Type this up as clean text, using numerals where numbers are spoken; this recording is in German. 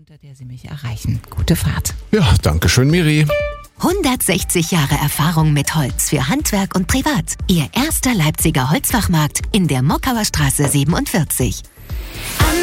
unter der Sie mich erreichen. Gute Fahrt. Ja, danke schön, Miri. 160 Jahre Erfahrung mit Holz für Handwerk und Privat. Ihr erster Leipziger Holzfachmarkt in der Mockauer Straße 47.